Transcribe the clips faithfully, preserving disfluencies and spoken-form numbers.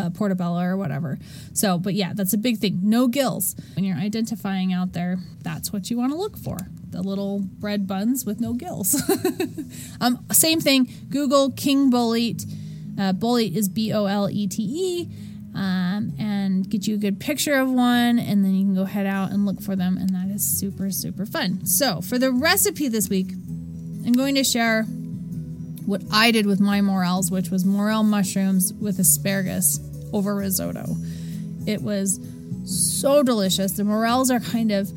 uh, portobello or whatever. So, but yeah, that's a big thing. No gills. When you're identifying out there, that's what you want to look for. The little bread buns with no gills. um, same thing. Google king bolete. Uh, bolete is B O L E T E. Um, and get you a good picture of one, and then you can go head out and look for them, and that is super, super fun. So for the recipe this week, I'm going to share what I did with my morels, which was morel mushrooms with asparagus over risotto. It was so delicious. The morels are kind of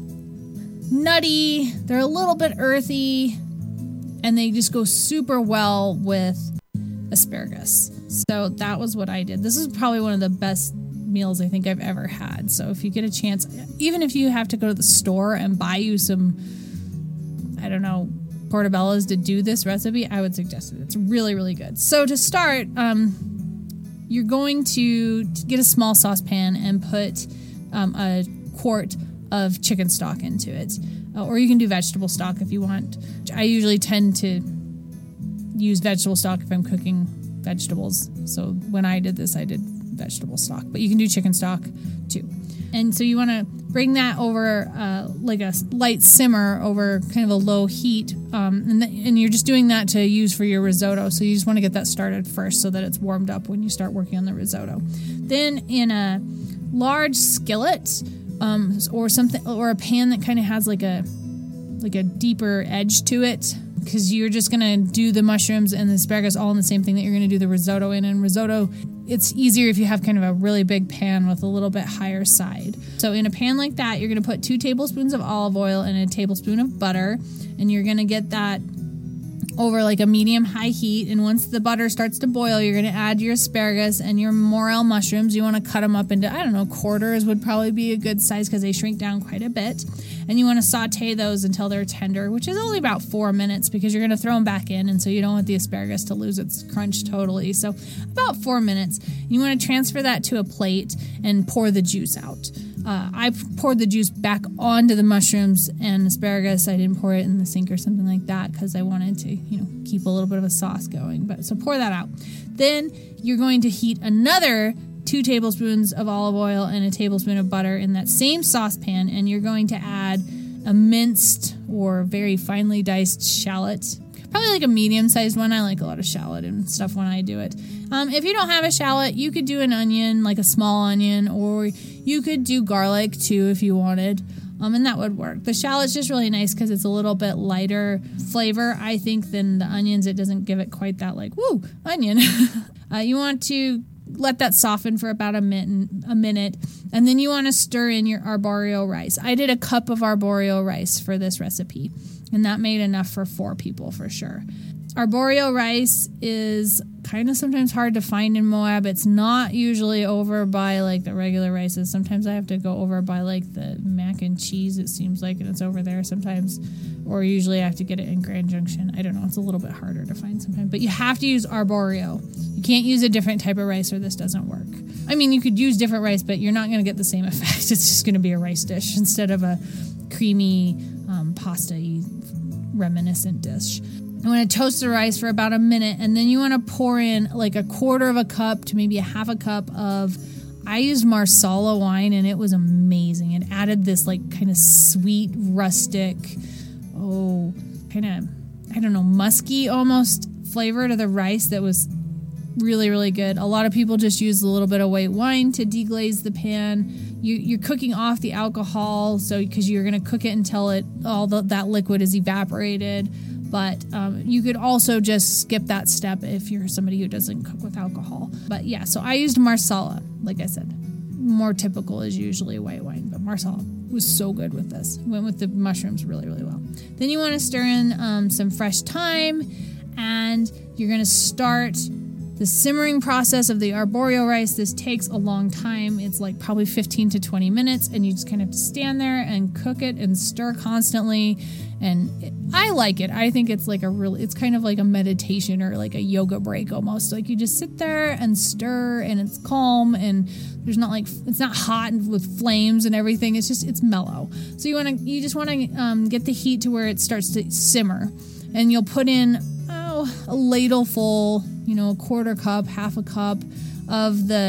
nutty, they're a little bit earthy, and they just go super well with asparagus. So that was what I did. This is probably one of the best meals I think I've ever had. So if you get a chance, even if you have to go to the store and buy you some, I don't know, portobellos to do this recipe, I would suggest it. It's really, really good. So to start, um, you're going to get a small saucepan and put um, a quart of chicken stock into it. Uh, or you can do vegetable stock if you want. I usually tend to use vegetable stock if I'm cooking vegetables. So when I did this, I did vegetable stock. But you can do chicken stock too. And so you want to bring that over uh, like a light simmer over kind of a low heat. Um, and, th- and you're just doing that to use for your risotto. So you just want to get that started first so that it's warmed up when you start working on the risotto. Then in a large skillet um, or something, or a pan that kind of has like a like a deeper edge to it, because you're just going to do the mushrooms and the asparagus all in the same thing that you're going to do the risotto in. And risotto, it's easier if you have kind of a really big pan with a little bit higher side. So in a pan like that, you're going to put two tablespoons of olive oil and a tablespoon of butter, and you're going to get that over like a medium-high heat. And once the butter starts to boil, you're going to add your asparagus and your morel mushrooms. You want to cut them up into, I don't know, quarters would probably be a good size because they shrink down quite a bit. And you want to saute those until they're tender, which is only about four minutes because you're going to throw them back in, and so you don't want the asparagus to lose its crunch totally. So about four minutes. You want to transfer that to a plate and pour the juice out. Uh, I poured the juice back onto the mushrooms and asparagus. I didn't pour it in the sink or something like that because I wanted to, you know, keep a little bit of a sauce going. But so pour that out. Then you're going to heat another two tablespoons of olive oil and a tablespoon of butter in that same saucepan, and you're going to add a minced or very finely diced shallot. Probably like a medium-sized one. I like a lot of shallot and stuff when I do it. Um, if you don't have a shallot, you could do an onion, like a small onion, or you could do garlic too if you wanted, um, and that would work. The shallot's just really nice because it's a little bit lighter flavor, I think, than the onions. It doesn't give it quite that, like, woo, onion. uh, you want to let that soften for about a minute, a minute, and then you want to stir in your arborio rice. I did a cup of arborio rice for this recipe, and that made enough for four people for sure. Arborio rice is kind of sometimes hard to find in Moab. It's not usually over by like the regular rices. Sometimes I have to go over by like the mac and cheese, it seems like, and it's over there sometimes. Or usually I have to get it in Grand Junction. I don't know. It's a little bit harder to find sometimes. But you have to use arborio. You can't use a different type of rice or this doesn't work. I mean, you could use different rice, but you're not going to get the same effect. It's just going to be a rice dish instead of a creamy um, pasta-y reminiscent dish. You want to toast the rice for about a minute, and then you want to pour in like a quarter of a cup to maybe a half a cup of, I used Marsala wine, and it was amazing. It added this like kind of sweet, rustic, oh, kind of, I don't know, musky almost flavor to the rice that was really, really good. A lot of people just use a little bit of white wine to deglaze the pan. You, you're cooking off the alcohol, so because you're going to cook it until it all the, that liquid is evaporated. But um, you could also just skip that step if you're somebody who doesn't cook with alcohol. But yeah, so I used Marsala, like I said. More typical is usually white wine, but Marsala was so good with this. Went with the mushrooms really, really well. Then you want to stir in um, some fresh thyme, and you're going to start the simmering process of the arborio rice. This takes a long time. It's like probably fifteen to twenty minutes, and you just kind of have to stand there and cook it and stir constantly. And it, I like it. I think it's like a really, it's kind of like a meditation or like a yoga break almost. Like you just sit there and stir, and it's calm, and there's not like, it's not hot with flames and everything. It's just, it's mellow. So you want to, you just want to um, get the heat to where it starts to simmer, and you'll put in, oh, a ladle full, you know, a quarter cup, half a cup of the